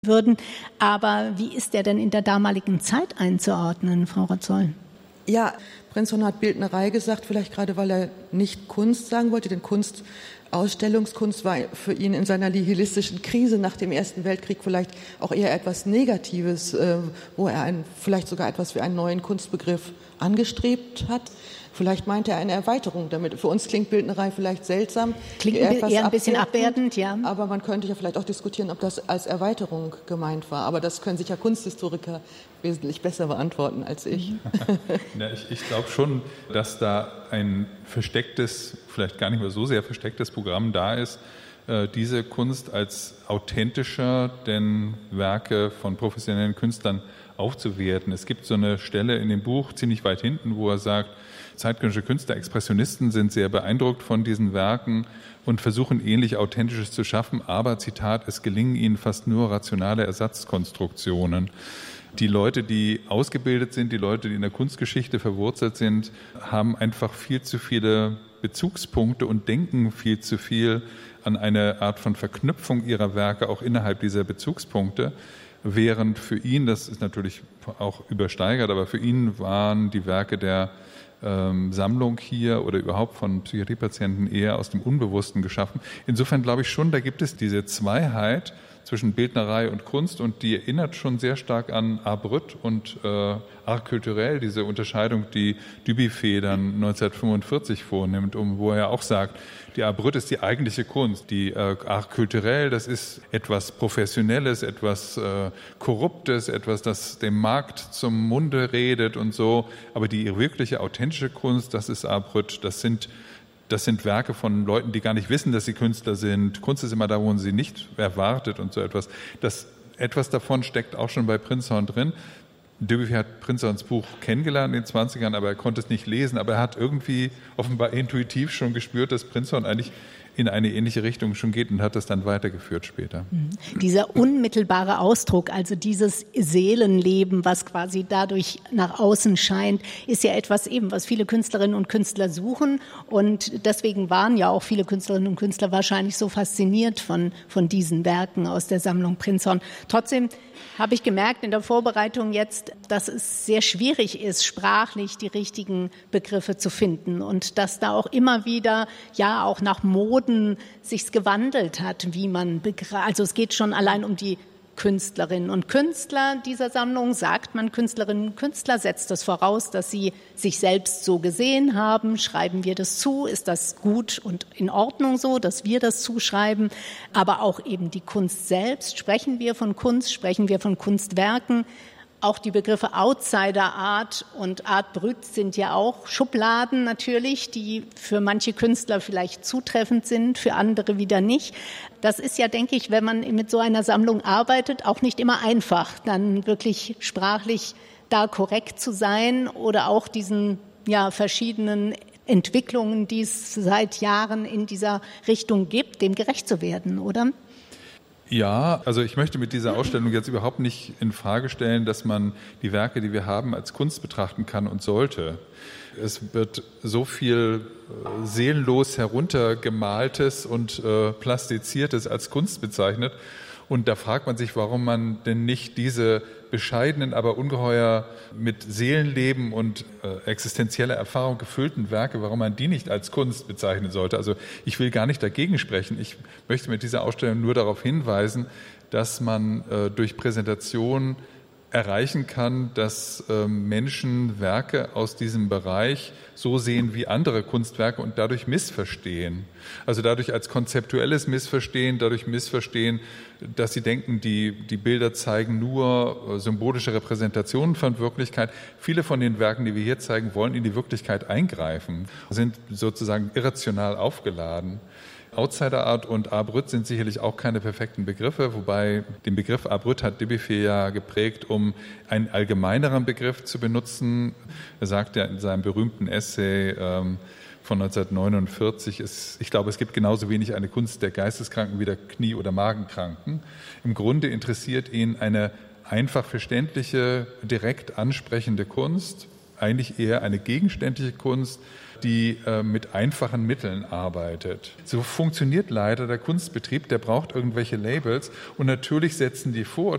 würden. Aber wie ist der denn in der damaligen Zeit einzuordnen, Frau Rotzoll? Ja, Prinzhorn hat Bildnerei gesagt, vielleicht gerade, weil er nicht Kunst sagen wollte, denn Ausstellungskunst war für ihn in seiner nihilistischen Krise nach dem Ersten Weltkrieg vielleicht auch eher etwas Negatives, wo er vielleicht sogar etwas wie einen neuen Kunstbegriff angestrebt hat. Vielleicht meinte er eine Erweiterung damit. Für uns klingt Bildnerei vielleicht seltsam. Klingt eher ein bisschen abwertend, ja. Aber man könnte ja vielleicht auch diskutieren, ob das als Erweiterung gemeint war. Aber das können sicher Kunsthistoriker wesentlich besser beantworten als ich. Ja, ich glaube schon, dass da ein verstecktes, vielleicht gar nicht mehr so sehr verstecktes Programm da ist, diese Kunst als authentischer denn Werke von professionellen Künstlern aufzuwerten. Es gibt so eine Stelle in dem Buch ziemlich weit hinten, wo er sagt, zeitgenössische Künstler, Expressionisten sind sehr beeindruckt von diesen Werken und versuchen ähnlich Authentisches zu schaffen, aber, Zitat, es gelingen ihnen fast nur rationale Ersatzkonstruktionen. Die Leute, die ausgebildet sind, die Leute, die in der Kunstgeschichte verwurzelt sind, haben einfach viel zu viele Bezugspunkte und denken viel zu viel an eine Art von Verknüpfung ihrer Werke auch innerhalb dieser Bezugspunkte. Während für ihn, das ist natürlich auch übersteigert, aber für ihn waren die Werke der Sammlung hier oder überhaupt von Psychiatriepatienten eher aus dem Unbewussten geschaffen. Insofern glaube ich schon, da gibt es diese Zweiheit zwischen Bildnerei und Kunst und die erinnert schon sehr stark an Art brut und Art culturel, diese Unterscheidung, die Dubuffet dann 1945 vornimmt, wo er auch sagt, die Art brut ist die eigentliche Kunst, die Art culturel, das ist etwas Professionelles, etwas Korruptes, etwas, das dem Markt zum Munde redet und so, aber die wirkliche authentische Kunst, das ist Art brut, das sind Werke von Leuten, die gar nicht wissen, dass sie Künstler sind. Kunst ist immer da, wo man sie nicht erwartet und so etwas. Etwas davon steckt auch schon bei Prinzhorn drin. Dubuffet hat Prinzhorns Buch kennengelernt in den 20ern, aber er konnte es nicht lesen. Aber er hat irgendwie offenbar intuitiv schon gespürt, dass Prinzhorn eigentlich in eine ähnliche Richtung schon geht und hat das dann weitergeführt später. Dieser unmittelbare Ausdruck, also dieses Seelenleben, was quasi dadurch nach außen scheint, ist ja etwas eben, was viele Künstlerinnen und Künstler suchen. Und deswegen waren ja auch viele Künstlerinnen und Künstler wahrscheinlich so fasziniert von diesen Werken aus der Sammlung Prinzhorn. Trotzdem habe ich gemerkt in der Vorbereitung jetzt, dass es sehr schwierig ist, sprachlich die richtigen Begriffe zu finden und dass da auch immer wieder, ja, auch nach Moden sich's gewandelt hat, wie man also es geht schon allein um die Künstlerinnen und Künstler dieser Sammlung, sagt man Künstlerinnen und Künstler, setzt das voraus, dass sie sich selbst so gesehen haben, schreiben wir das zu, ist das gut und in Ordnung so, dass wir das zuschreiben, aber auch eben die Kunst selbst, sprechen wir von Kunst, sprechen wir von Kunstwerken. Auch die Begriffe Outsider Art und Art brut sind ja auch Schubladen natürlich, die für manche Künstler vielleicht zutreffend sind, für andere wieder nicht. Das ist ja, denke ich, wenn man mit so einer Sammlung arbeitet, auch nicht immer einfach, dann wirklich sprachlich da korrekt zu sein oder auch diesen verschiedenen Entwicklungen, die es seit Jahren in dieser Richtung gibt, dem gerecht zu werden, oder? Ja, also ich möchte mit dieser Ausstellung jetzt überhaupt nicht in Frage stellen, dass man die Werke, die wir haben, als Kunst betrachten kann und sollte. Es wird so viel seelenlos heruntergemaltes und plastiziertes als Kunst bezeichnet. Und da fragt man sich, warum man denn nicht diese bescheidenen, aber ungeheuer mit Seelenleben und existenzieller Erfahrung gefüllten Werke, warum man die nicht als Kunst bezeichnen sollte. Also ich will gar nicht dagegen sprechen. Ich möchte mit dieser Ausstellung nur darauf hinweisen, dass man durch Präsentation erreichen kann, dass Menschen Werke aus diesem Bereich so sehen wie andere Kunstwerke und dadurch missverstehen. Also dadurch als konzeptuelles Missverstehen, dadurch missverstehen, dass sie denken, die Bilder zeigen nur symbolische Repräsentationen von Wirklichkeit. Viele von den Werken, die wir hier zeigen, wollen in die Wirklichkeit eingreifen, sind sozusagen irrational aufgeladen. Outsider Art und Art brut sind sicherlich auch keine perfekten Begriffe, wobei den Begriff Art brut hat Dubuffet ja geprägt, um einen allgemeineren Begriff zu benutzen. Er sagt ja in seinem berühmten Essay von 1949, ich glaube, es gibt genauso wenig eine Kunst der Geisteskranken wie der Knie- oder Magenkranken. Im Grunde interessiert ihn eine einfach verständliche, direkt ansprechende Kunst, eigentlich eher eine gegenständliche Kunst, die mit einfachen Mitteln arbeitet. So funktioniert leider der Kunstbetrieb, der braucht irgendwelche Labels und natürlich setzen die vor